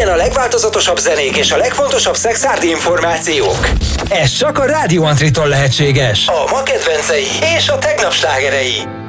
Innen a legváltozatosabb zenék és a legfontosabb szexárdi információk. Ez csak a Rádió Antritól lehetséges. A ma kedvencei és a tegnap slágerei.